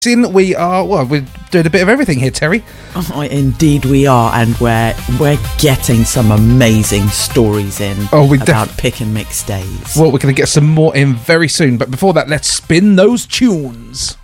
We are, well, we're doing a bit of everything here, Terry. Oh, indeed we are, and we're getting some amazing stories in about pick and mix days. Well, we're going to get some more in very soon, but before that, let's spin those tunes.